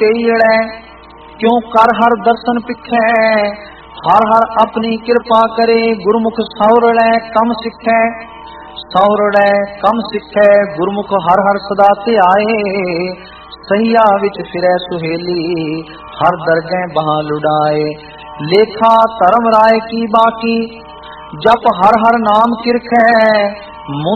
तेड़ै, क्यों कर हर दर्शन पिखै। हर हर अपनी कृपा करे, गुरमुख सौरड़ै कम सिखै। सौरड़ै कम सिखै, गुरमुख हर हर सदा ते आए। सहिया विच फिरै सुहेली, हर दरगह बहा लुड़ाए। लेखा धर्म राय की बाकी, जप हर हर नाम किरखै।